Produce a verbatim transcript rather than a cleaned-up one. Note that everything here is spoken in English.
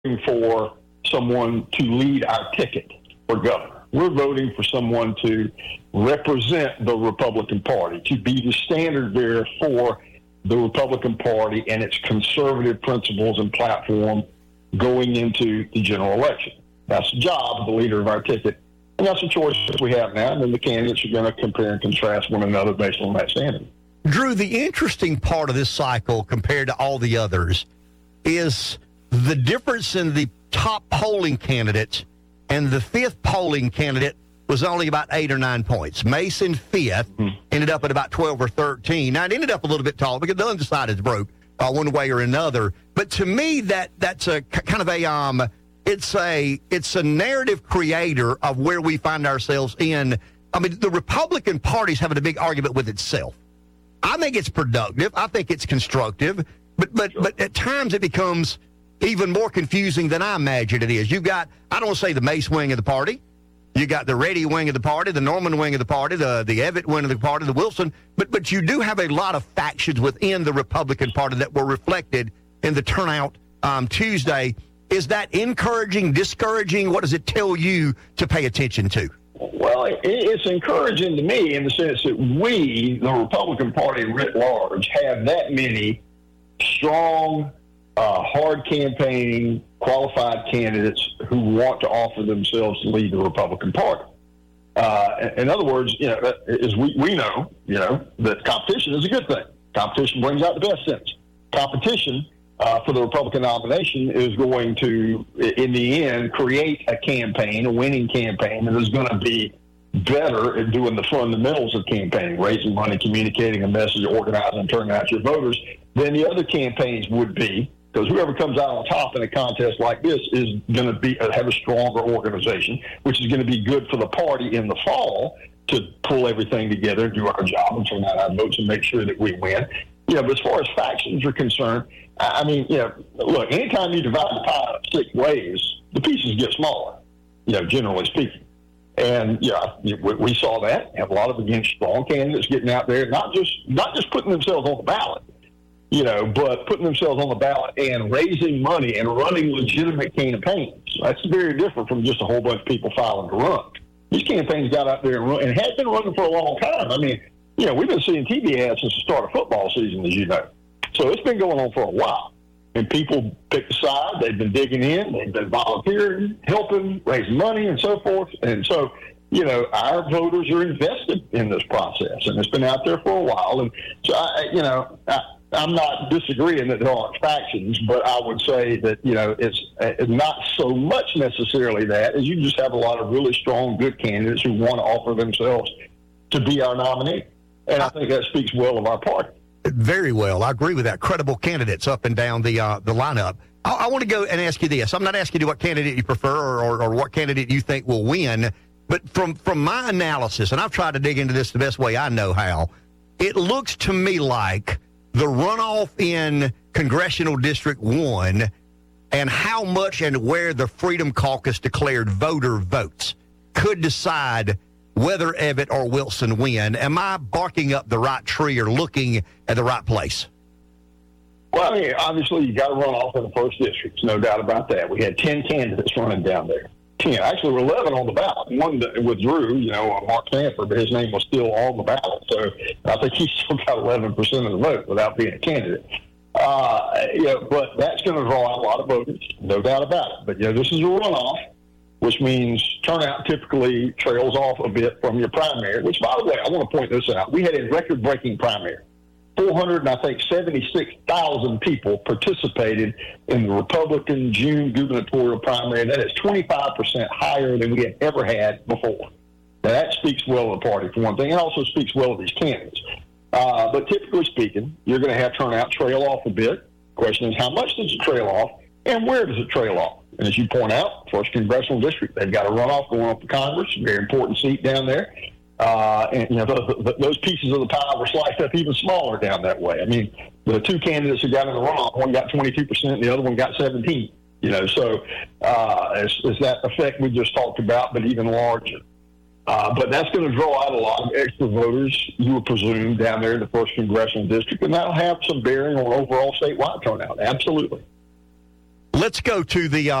for someone to lead our ticket for governor. We're voting for someone to represent the Republican Party, to be the standard bearer for the Republican Party and its conservative principles and platform going into the general election. That's the job of the leader of our ticket, and that's the choice that we have now, and then the candidates are going to compare and contrast one another based on that standard. Drew, the interesting part of this cycle compared to all the others is the difference in the top polling candidates, and the fifth polling candidate was only about eight or nine points. Mason, fifth, mm-hmm. ended up at about twelve or thirteen. Now, it ended up a little bit taller because the undecideds broke uh, one way or another. But to me, that that's a kind of a um, it's a it's a narrative creator of where we find ourselves in. I mean, the Republican Party's having a big argument with itself. I think it's productive. I think it's constructive. But but but at times it becomes even more confusing than I imagine it is. You've got, I don't want to say the Mace wing of the party. You got the Reddy wing of the party, the Norman wing of the party, the the Evatt wing of the party, the Wilson. But but you do have a lot of factions within the Republican Party that were reflected in the turnout um, Tuesday. Is that encouraging, discouraging? What does it tell you to pay attention to? Well, it, it's encouraging to me in the sense that we, the Republican Party writ large, have that many strong, Uh, hard campaigning, qualified candidates who want to offer themselves to lead the Republican Party. Uh, in other words, you know, as we, we know, you know, that competition is a good thing. Competition brings out the best sense. Competition uh, for the Republican nomination is going to, in the end, create a campaign, a winning campaign, that is going to be better at doing the fundamentals of campaigning, raising money, communicating a message, organizing, and turning out your voters, than the other campaigns would be. Because whoever comes out on top in a contest like this is going to be have a stronger organization, which is going to be good for the party in the fall to pull everything together, do our job, and turn out our votes and make sure that we win. You know, but as far as factions are concerned, I mean, you know, look, anytime you divide the pie up six ways, the pieces get smaller, you know, generally speaking. And, yeah, we saw that. Have a lot of, again, strong candidates getting out there, not just not just putting themselves on the ballot, you know, but putting themselves on the ballot and raising money and running legitimate campaigns. That's very different from just a whole bunch of people filing to run. These campaigns got out there and run, and have been running for a long time. I mean, you know, we've been seeing T V ads since the start of football season, as you know. So it's been going on for a while. And people pick a side. They've been digging in. They've been volunteering, helping, raising money, and so forth. And so, you know, our voters are invested in this process, and it's been out there for a while. And so, I, you know, I, I'm not disagreeing that there aren't factions, but I would say that, you know, it's, it's not so much necessarily that, as you just have a lot of really strong, good candidates who want to offer themselves to be our nominee. And I think that speaks well of our party. Very well. I agree with that. Credible candidates up and down the uh, the lineup. I, I want to go and ask you this. I'm not asking you what candidate you prefer or, or, or what candidate you think will win, but from, from my analysis, and I've tried to dig into this the best way I know how, it looks to me like the runoff in Congressional District one and how much and where the Freedom Caucus declared voter votes could decide whether Evatt or Wilson win. Am I barking up the right tree or looking at the right place? Well, I mean, obviously, you got to run off in the first districts, no doubt about that. We had ten candidates running down there. ten. Actually, there were eleven on the ballot. One that withdrew, you know, Mark Sanford, but his name was still on the ballot. So I think he still got eleven percent of the vote without being a candidate. Uh, you know, but that's going to draw out a lot of voters, no doubt about it. But, you know, this is a runoff, which means turnout typically trails off a bit from your primary, which, by the way, I want to point this out. We had a record-breaking primary. four hundred, I think, seventy-six thousand people participated in the Republican June gubernatorial primary, and that is twenty-five percent higher than we had ever had before. Now, that speaks well of the party, for one thing, and also speaks well of these candidates. Uh, but typically speaking, you're going to have turnout trail off a bit. The question is, how much does it trail off, and where does it trail off? And as you point out, first Congressional District, they've got a runoff going up to Congress, a very important seat down there. Uh, and, you know, those, those pieces of the pie were sliced up even smaller down that way. I mean, the two candidates who got in the runoff, one got twenty-two percent and the other one got seventeen. You know, so uh, it's, it's that effect we just talked about, but even larger. Uh, but that's going to draw out a lot of extra voters, you would presume, down there in the first Congressional District, and that'll have some bearing on overall statewide turnout. Absolutely. Let's go to the. Uh,